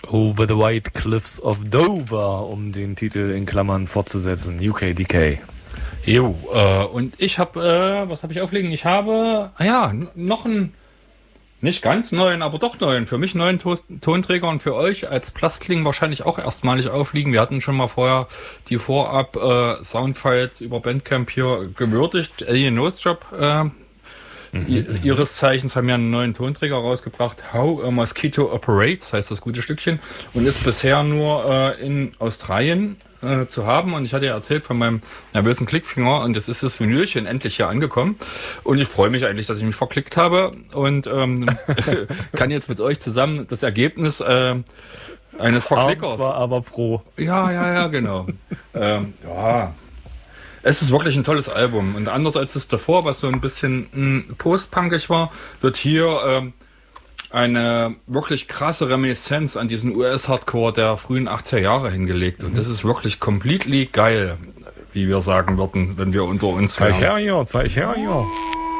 Over the White Cliffs of Dover, um den Titel in Klammern fortzusetzen. UKDK. Jo, und ich habe, was habe ich auflegen? Ich habe, noch einen, nicht ganz neuen, aber doch neuen, für mich neuen Tonträger und für euch als Plastkling wahrscheinlich auch erstmalig aufliegen. Wir hatten schon mal vorher die Vorab-Soundfiles über Bandcamp hier gewürdigt. Alien Nosejob, ihres Zeichens, haben ja einen neuen Tonträger rausgebracht. How a Mosquito Operates heißt das gute Stückchen und ist bisher nur in Australien zu haben. Und ich hatte ja erzählt von meinem nervösen Klickfinger und das ist das Vinylchen endlich hier angekommen. Und ich freue mich eigentlich, dass ich mich verklickt habe und kann jetzt mit euch zusammen das Ergebnis eines Verklickers. Abends war aber froh. Ja, genau. Es ist wirklich ein tolles Album. Und anders als das davor, was so ein bisschen postpunkig war, wird hier eine wirklich krasse Reminiszenz an diesen US-Hardcore der frühen 80er Jahre hingelegt. Und das ist wirklich completely geil, wie wir sagen würden, wenn wir unter uns Zeig her, ja.